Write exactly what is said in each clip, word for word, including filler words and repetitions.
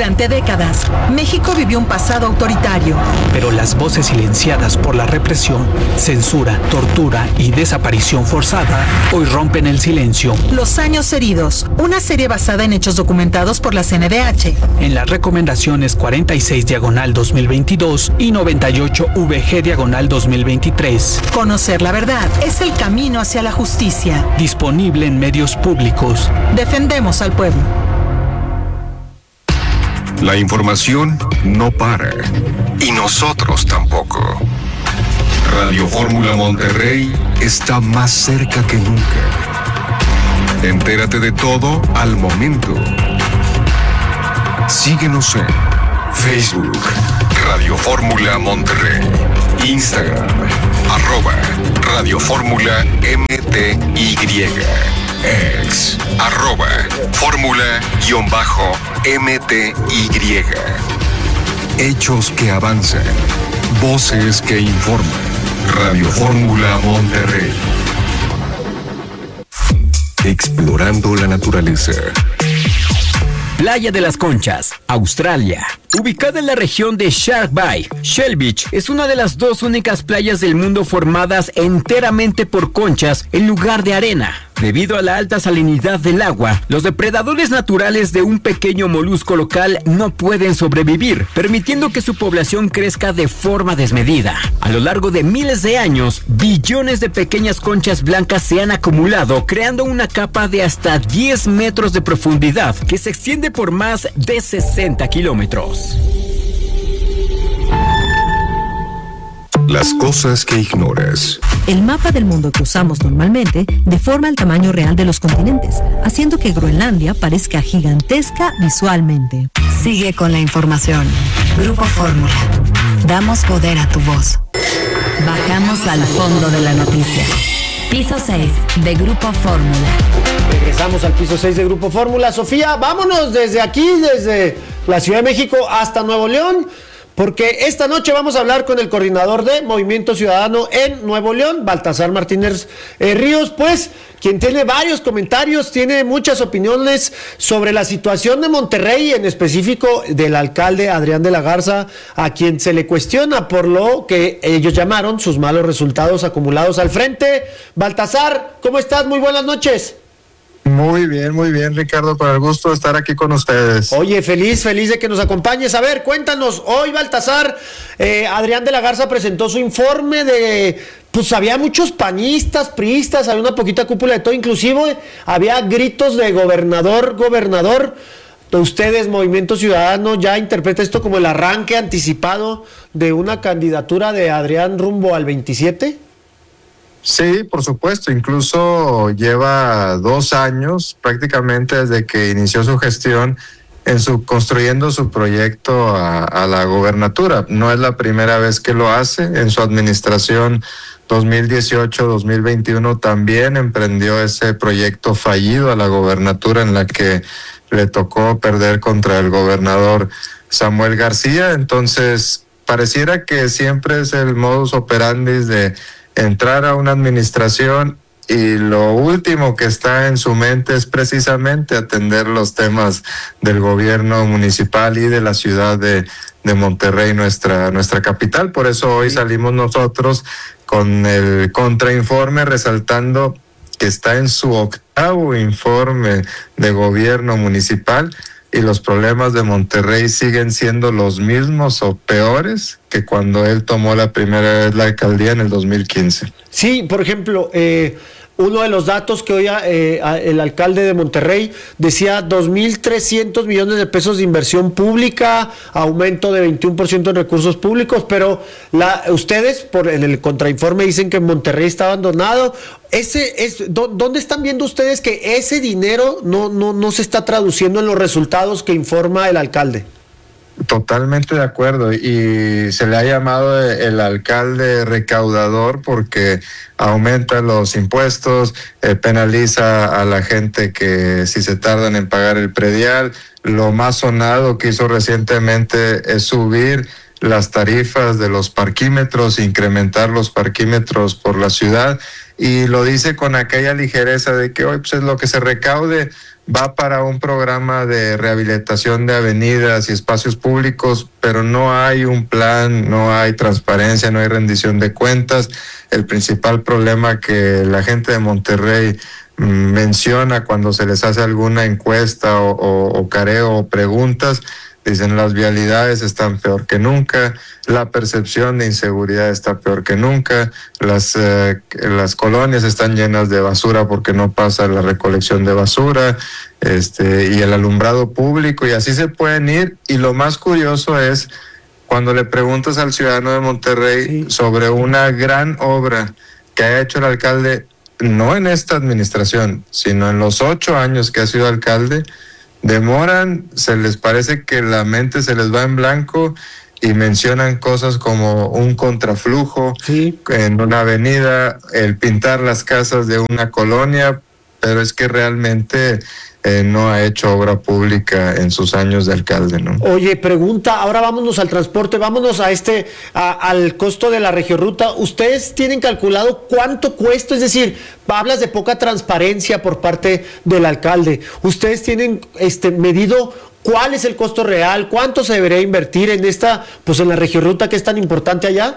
Durante décadas, México vivió un pasado autoritario. Pero las voces silenciadas por la represión, censura, tortura y desaparición forzada hoy rompen el silencio. Los años heridos, una serie basada en hechos documentados por la C N D H. En las recomendaciones cuarenta y seis diagonal dos mil veintidós y noventa y ocho V G diagonal dos mil veintitrés. Conocer la verdad es el camino hacia la justicia. Disponible en medios públicos. Defendemos al pueblo. La información no para. Y nosotros tampoco. Radio Fórmula Monterrey está más cerca que nunca. Entérate de todo al momento. Síguenos en Facebook, Radio Fórmula Monterrey, Instagram, arroba Radio Fórmula M T Y, ex, arroba Fórmula-M T Y. Hechos que avanzan, voces que informan. Radio Fórmula Monterrey. Explorando la naturaleza. Playa de las Conchas, Australia. Ubicada en la región de Shark Bay, Shell Beach es una de las dos únicas playas del mundo formadas enteramente por conchas en lugar de arena. Debido a la alta salinidad del agua, los depredadores naturales de un pequeño molusco local no pueden sobrevivir, permitiendo que su población crezca de forma desmedida. A lo largo de miles de años, billones de pequeñas conchas blancas se han acumulado, creando una capa de hasta diez metros de profundidad que se extiende por más de sesenta kilómetros. Las cosas que ignoras. El mapa del mundo que usamos normalmente deforma el tamaño real de los continentes, haciendo que Groenlandia parezca gigantesca visualmente. Sigue con la información. Grupo Fórmula. Damos poder a tu voz. Bajamos al fondo de la noticia. Piso seis de Grupo Fórmula. Regresamos al piso seis de Grupo Fórmula. Sofía, vámonos desde aquí, desde la Ciudad de México hasta Nuevo León, porque esta noche vamos a hablar con el coordinador de Movimiento Ciudadano en Nuevo León, Baltasar Martínez eh, Ríos, pues, quien tiene varios comentarios, tiene muchas opiniones sobre la situación de Monterrey, en específico del alcalde Adrián de la Garza, a quien se le cuestiona por lo que ellos llamaron sus malos resultados acumulados al frente. Baltasar, ¿cómo estás? Muy buenas noches. Muy bien, muy bien, Ricardo, con el gusto de estar aquí con ustedes. Oye, feliz, feliz de que nos acompañes. A ver, cuéntanos, hoy Baltasar, eh, Adrián de la Garza presentó su informe de, pues había muchos panistas, priistas, había una poquita cúpula de todo, inclusive había gritos de gobernador, gobernador. Ustedes, Movimiento Ciudadano, ya interpreta esto como el arranque anticipado de una candidatura de Adrián rumbo al veintisiete. Sí, por supuesto, incluso lleva dos años prácticamente desde que inició su gestión en su construyendo su proyecto a, a la gobernatura. No es la primera vez que lo hace. En su administración dos mil dieciocho dos mil veintiuno también emprendió ese proyecto fallido a la gobernatura, en la que le tocó perder contra el gobernador Samuel García. Entonces, pareciera que siempre es el modus operandi de entrar a una administración y lo último que está en su mente es precisamente atender los temas del gobierno municipal y de la ciudad de, de Monterrey, nuestra, nuestra capital. Por eso hoy salimos nosotros con el contrainforme resaltando que está en su octavo informe de gobierno municipal y los problemas de Monterrey siguen siendo los mismos o peores que cuando él tomó la primera vez la alcaldía en el dos mil quince. Sí, por ejemplo, eh, uno de los datos que hoy eh, el alcalde de Monterrey decía dos mil trescientos millones de pesos de inversión pública, aumento de veintiuno por ciento en recursos públicos, pero la, ustedes por en el contrainforme dicen que Monterrey está abandonado. Ese es, ¿dónde están viendo ustedes que ese dinero no, no, no se está traduciendo en los resultados que informa el alcalde? Totalmente de acuerdo, y se le ha llamado el alcalde recaudador porque aumenta los impuestos, eh, penaliza a la gente que si se tardan en pagar el predial. Lo más sonado que hizo recientemente es subir las tarifas de los parquímetros, incrementar los parquímetros por la ciudad, y lo dice con aquella ligereza de que hoy pues es lo que se recaude, va para un programa de rehabilitación de avenidas y espacios públicos, pero no hay un plan, no hay transparencia, no hay rendición de cuentas. El principal problema que la gente de Monterrey mm, menciona cuando se les hace alguna encuesta o, o, o careo o preguntas, dicen las vialidades están peor que nunca, la percepción de inseguridad está peor que nunca, las, eh, las colonias están llenas de basura porque no pasa la recolección de basura, este, y el alumbrado público, y así se pueden ir. Y lo más curioso es cuando le preguntas al ciudadano de Monterrey sí. sobre una gran obra que ha hecho el alcalde, no en esta administración, sino en los ocho años que ha sido alcalde, demoran, se les parece que la mente se les va en blanco y mencionan cosas como un contraflujo sí. en una avenida, el pintar las casas de una colonia, pero es que realmente eh, no ha hecho obra pública en sus años de alcalde, ¿no? Oye, pregunta, ahora vámonos al transporte, vámonos a este, a, al costo de la regiorruta. ¿Ustedes tienen calculado cuánto cuesta? Es decir, hablas de poca transparencia por parte del alcalde. ¿Ustedes tienen este medido cuál es el costo real? ¿Cuánto se debería invertir en esta, pues en la regiorruta que es tan importante allá?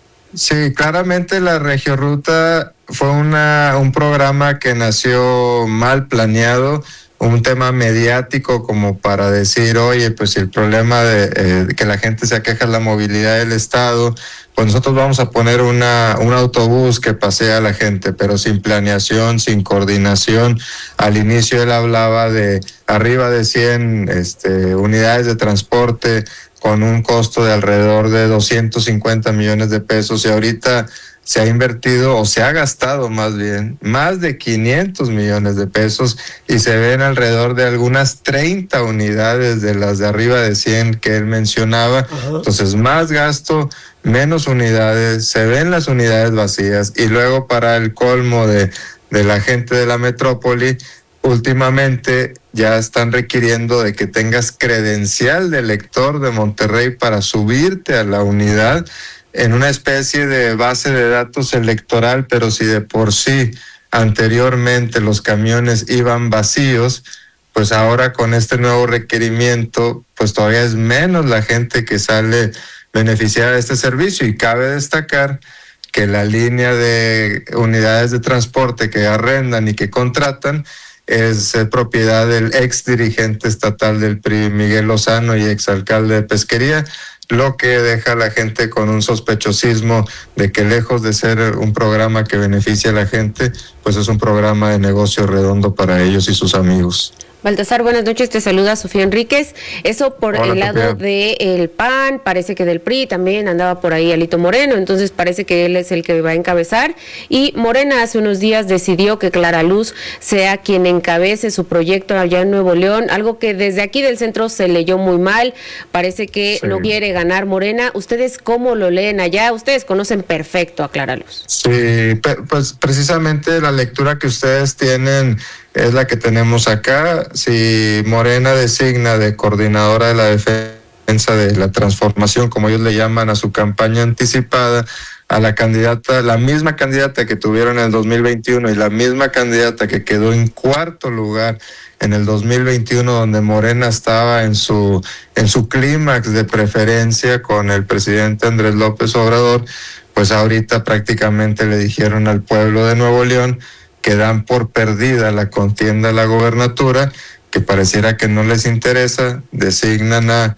Sí, claramente la regiorruta fue una, un programa que nació mal planeado, un tema mediático como para decir, oye, pues si el problema de eh, que la gente se aqueja es la movilidad del Estado, pues nosotros vamos a poner una, un autobús que pasea a la gente, pero sin planeación, sin coordinación. Al inicio él hablaba de arriba de cien este, unidades de transporte con un costo de alrededor de doscientos cincuenta millones de pesos, y ahorita se ha invertido o se ha gastado más bien más de quinientos millones de pesos y se ven alrededor de algunas treinta unidades de las de arriba de cien que él mencionaba. Ajá. Entonces más gasto, menos unidades, se ven las unidades vacías, y luego para el colmo de, de la gente de la metrópoli, últimamente ya están requiriendo de que tengas credencial de elector de Monterrey para subirte a la unidad, en una especie de base de datos electoral, pero si de por sí anteriormente los camiones iban vacíos, pues ahora con este nuevo requerimiento, pues todavía es menos la gente que sale beneficiada de este servicio. Y cabe destacar que la línea de unidades de transporte que arrendan y que contratan es eh, propiedad del ex dirigente estatal del P R I, Miguel Lozano, y exalcalde de Pesquería, lo que deja a la gente con un sospechosismo de que, lejos de ser un programa que beneficia a la gente, pues es un programa de negocio redondo para ellos y sus amigos. Baltasar, buenas noches, te saluda Sofía Enríquez. Eso por Hola, el lado del P A N, parece que del P R I también andaba por ahí Alito Moreno, entonces parece que él es el que va a encabezar. Y Morena hace unos días decidió que Clara Luz sea quien encabece su proyecto allá en Nuevo León, algo que desde aquí del centro se leyó muy mal, parece que sí. no quiere ganar Morena. ¿Ustedes cómo lo leen allá? Ustedes conocen perfecto a Clara Luz. Sí, pues precisamente la lectura que ustedes tienen es la que tenemos acá. Si Morena designa de coordinadora de la defensa de la transformación, como ellos le llaman a su campaña anticipada, a la candidata, la misma candidata que tuvieron en el dos mil veintiuno y la misma candidata que quedó en cuarto lugar en el dos mil veintiuno, donde Morena estaba en su en su clímax de preferencia con el presidente Andrés López Obrador, pues ahorita prácticamente le dijeron al pueblo de Nuevo León que dan por perdida la contienda a la gobernatura, que pareciera que no les interesa, designan a,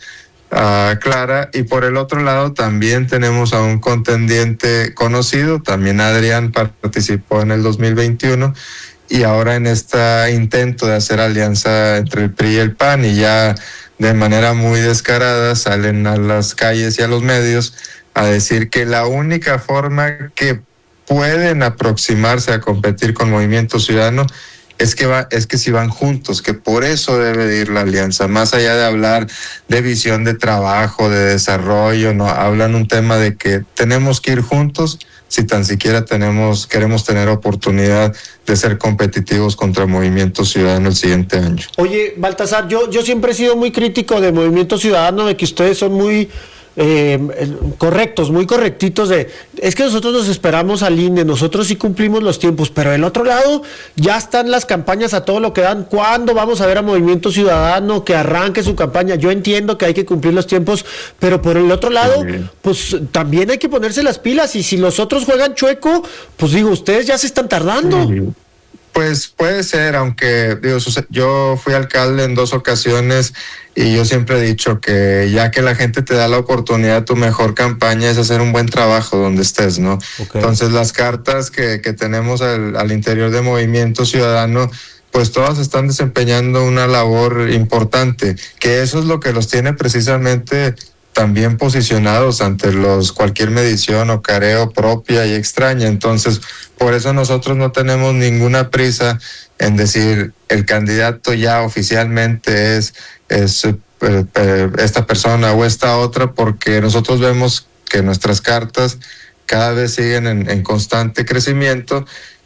a Clara. Y por el otro lado también tenemos a un contendiente conocido, también Adrián participó en el dos mil veintiuno, y ahora en este intento de hacer alianza entre el P R I y el P A N, y ya de manera muy descarada salen a las calles y a los medios a decir que la única forma que pueden aproximarse a competir con Movimiento Ciudadano es que va, es que si van juntos, que por eso debe de ir la alianza, más allá de hablar de visión de trabajo, de desarrollo, no hablan un tema de que tenemos que ir juntos si tan siquiera tenemos, queremos tener oportunidad de ser competitivos contra Movimiento Ciudadano el siguiente año. Oye, Baltasar, yo, yo siempre he sido muy crítico de Movimiento Ciudadano, de que ustedes son muy eh, correctos, muy correctitos de, es que nosotros nos esperamos al I N E, nosotros sí cumplimos los tiempos, pero del otro lado ya están las campañas a todo lo que dan. ¿Cuándo vamos a ver a Movimiento Ciudadano que arranque su campaña? Yo entiendo que hay que cumplir los tiempos, pero por el otro lado, pues también hay que ponerse las pilas, y si los otros juegan chueco, pues digo, ustedes ya se están tardando. Pues puede ser, aunque digo, yo fui alcalde en dos ocasiones y yo siempre he dicho que ya que la gente te da la oportunidad, tu mejor campaña es hacer un buen trabajo donde estés, ¿no? Okay. Entonces las cartas que, que tenemos al, al interior de Movimiento Ciudadano, pues todas están desempeñando una labor importante, que eso es lo que los tiene precisamente también posicionados ante los cualquier medición o careo propia y extraña. Entonces, por eso nosotros no tenemos ninguna prisa en decir el candidato ya oficialmente es, es eh, eh, esta persona o esta otra, porque nosotros vemos que nuestras cartas cada vez siguen en, en constante crecimiento.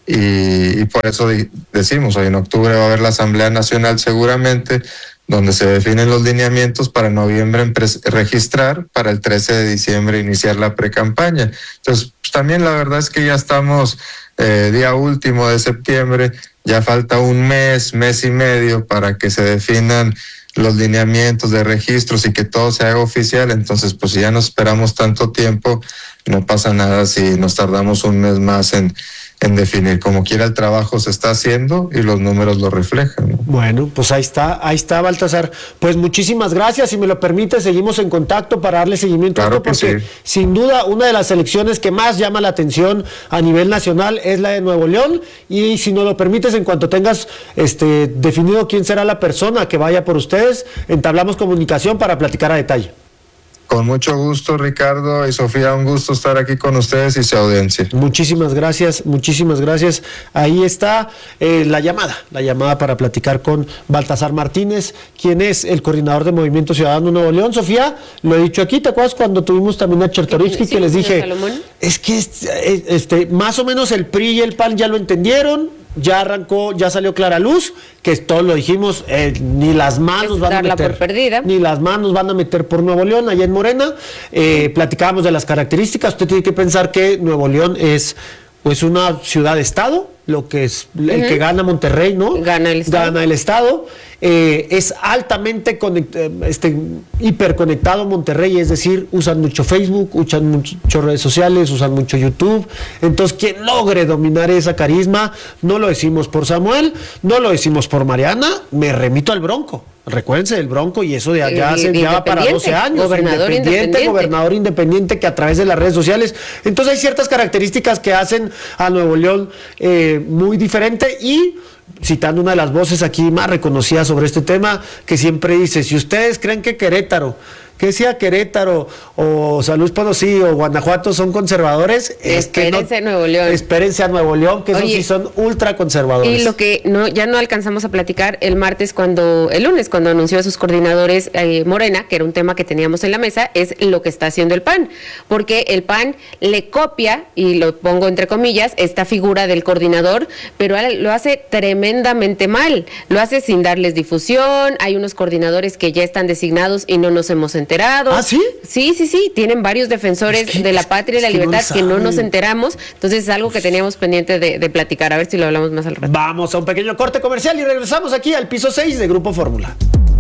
Y, y por eso di, decimos, hoy en octubre va a haber la Asamblea Nacional seguramente, donde se definen los lineamientos para noviembre registrar, para el trece de diciembre iniciar la precampaña. Entonces, pues, también la verdad es que ya estamos eh, día último de septiembre, ya falta un mes, mes y medio para que se definan los lineamientos de registros y que todo se haga oficial. Entonces, pues si ya no esperamos tanto tiempo, no pasa nada si nos tardamos un mes más en en definir. Como quiera, el trabajo se está haciendo y los números lo reflejan, ¿no? Bueno, pues ahí está, ahí está, Baltasar. Pues muchísimas gracias, si me lo permite, seguimos en contacto para darle seguimiento claro a esto, porque sí. sin duda una de las elecciones que más llama la atención a nivel nacional es la de Nuevo León, y si no lo permites, en cuanto tengas este definido quién será la persona que vaya por ustedes, entablamos comunicación para platicar a detalle. Con mucho gusto, Ricardo y Sofía, un gusto estar aquí con ustedes y su audiencia. Muchísimas gracias, muchísimas gracias. Ahí está eh, la llamada, la llamada para platicar con Baltasar Martínez, quien es el coordinador de Movimiento Ciudadano Nuevo León. Sofía, lo he dicho aquí, ¿te acuerdas cuando tuvimos también a Chertorivsky, sí, que les dije, Salomón? Es que este, más o menos el P R I y el P A N ya lo entendieron, ya arrancó, ya salió clara luz, que todos lo dijimos, eh, ni las manos van a meter, por perdida. ni las manos van a meter por Nuevo León, allá en Morena. Eh, platicábamos de las características. Usted tiene que pensar que Nuevo León es pues una ciudad-estado, lo que es el uh-huh. que gana Monterrey, ¿no? Gana el estado. Gana el estado. Eh, es altamente conect, este, hiperconectado Monterrey, es decir, usan mucho Facebook, usan mucho redes sociales, usan mucho YouTube. Entonces, quien logre dominar esa carisma, no lo decimos por Samuel, no lo decimos por Mariana, me remito al Bronco. Recuérdense del Bronco, y eso de allá hace ya para doce años. Gobernador independiente, independiente. Gobernador independiente que a través de las redes sociales. Entonces hay ciertas características que hacen a Nuevo León eh, muy diferente, y citando una de las voces aquí más reconocidas sobre este tema, que siempre dice, si ustedes creen que Querétaro, que sea Querétaro o San Luis Potosí o Guanajuato son conservadores, es espérense que no, a Nuevo León. Espérense a Nuevo León, que Oye, esos sí son ultra conservadores. Y lo que no ya no alcanzamos a platicar el martes, cuando el lunes, cuando anunció a sus coordinadores eh, Morena, que era un tema que teníamos en la mesa, es lo que está haciendo el P A N, porque el P A N le copia, y lo pongo entre comillas, esta figura del coordinador, pero lo hace tremendamente mal, lo hace sin darles difusión. Hay unos coordinadores que ya están designados y no nos hemos enterado. ¿Ah, sí? Sí, sí, sí, tienen varios defensores es que, de la patria y la libertad que no, que no nos enteramos, entonces es algo que teníamos pendiente de, de platicar, a ver si lo hablamos más al rato. Vamos a un pequeño corte comercial y regresamos aquí al piso seis de Grupo Fórmula.